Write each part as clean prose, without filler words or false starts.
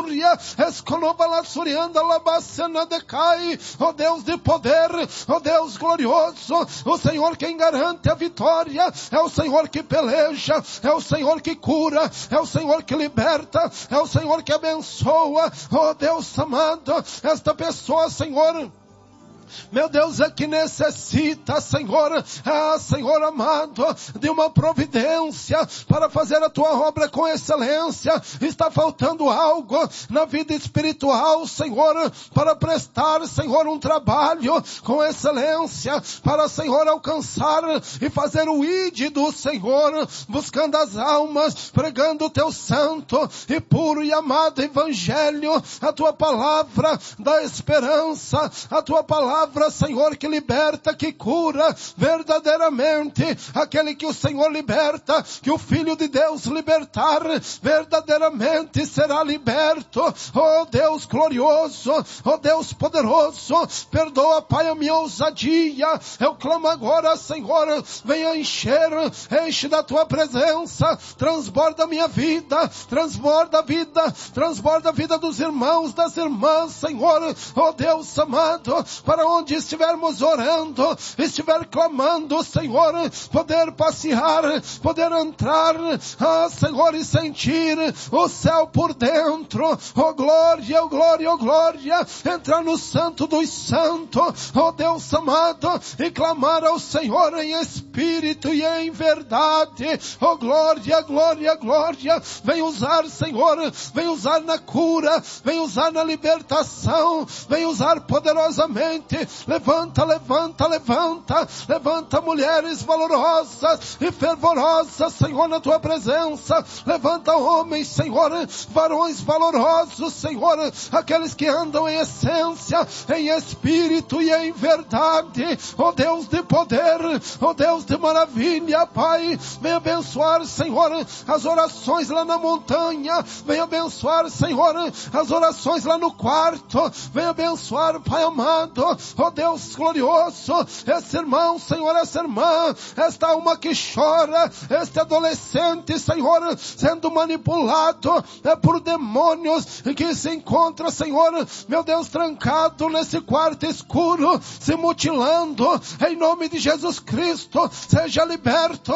Fúria, Escolobalassurianda, Labacena decai, ó Deus de poder, ó Deus glorioso, o Senhor quem garante a vitória, é o Senhor que peleja, é o Senhor que cura, é o Senhor que liberta, é o Senhor que abençoa, ó Deus amado, esta pessoa, Senhor, meu Deus, é que necessita, Senhor, Senhor amado, de uma providência para fazer a tua obra com excelência. Está faltando algo na vida espiritual, Senhor, para prestar, Senhor, um trabalho com excelência, para, Senhor, alcançar e fazer o ID do Senhor, buscando as almas, pregando o teu santo e puro e amado evangelho, a tua palavra da esperança, a tua palavra, Senhor, que liberta, que cura verdadeiramente. Aquele que o Senhor liberta, que o Filho de Deus libertar, verdadeiramente será liberto. Oh Deus glorioso, oh Deus poderoso, perdoa, Pai, a minha ousadia. Eu clamo agora, Senhor, venha encher, enche da tua presença, transborda a minha vida, transborda a vida dos irmãos, das irmãs, Senhor, oh Deus amado, para onde estivermos orando, estiver clamando, Senhor, poder passear, poder entrar, Senhor, e sentir o céu por dentro, oh glória, oh glória, oh glória, entrar no santo dos santos, oh Deus amado, e clamar ao Senhor em espírito e em verdade, oh glória, glória, glória, vem usar, Senhor, vem usar na cura, vem usar na libertação, vem usar poderosamente. Levanta, levanta, levanta, levanta mulheres valorosas e fervorosas, Senhor, na tua presença. Levanta homens, Senhor, varões valorosos, Senhor, aqueles que andam em essência, em espírito e em verdade. Ó Deus de poder, ó Deus de maravilha, Pai, vem abençoar, Senhor, as orações lá na montanha, vem abençoar, Senhor, as orações lá no quarto, vem abençoar, Pai amado, ó Deus glorioso, esse irmão, Senhor, essa irmã, esta alma que chora, este adolescente, Senhor, sendo manipulado por demônios que se encontra, Senhor, meu Deus, trancado nesse quarto escuro, se mutilando, em nome de Jesus Cristo, seja liberto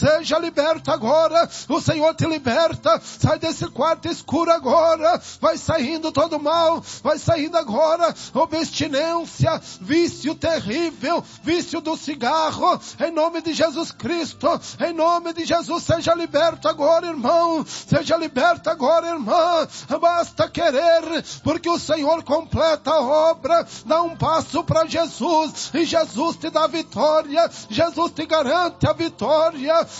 agora, o Senhor te liberta, sai desse quarto escuro agora, vai saindo todo mal, vai saindo agora, abstinência, vício terrível, vício do cigarro, em nome de Jesus Cristo, em nome de Jesus, seja liberto agora, irmão, seja liberta agora, irmã, basta querer, porque o Senhor completa a obra, dá um passo para Jesus, e Jesus te dá a vitória, Jesus te garante a vitória,